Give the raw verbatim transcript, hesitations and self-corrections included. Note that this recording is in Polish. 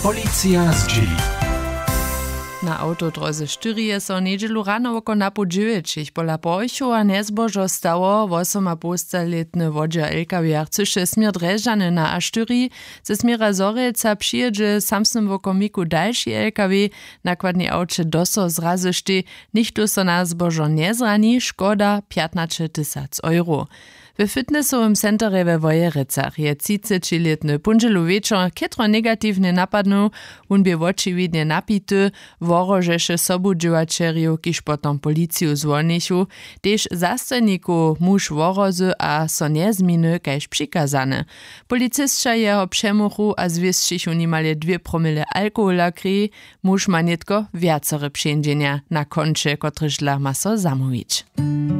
Policja zdzieli. Na autodroze cztery je so niedzielu rano oko napu dziewięć, ich pola pojchu a nezbożo stało osoma postaletny wodzia el ka vé chce smier Drežany na A cztery, ze smiera Zorelca przyjedzie samsnym wokomiku dalszy el ka vé, nakładnie aucie doso zrazyszty, nichtu so na zbożo nie zrani, szkoda piętnaście tysięcy euro. W fitnessowym centre we Wojerecach je trzydziestoletny pundzielu wieczor kietro negatywnie napadnął, on bie očividnie napity, worożeše sobu dźěłačerju, kiž potom policiju zwolnichu, tež zastojniku muž worozy a so nezminy kaž přikazane. Policistka jeho přemuchu a zwieszčichu nimale dwie promile alkohola kry, muž ma netko viacore přendźenja na konče, kotryž dla ma so zamowić.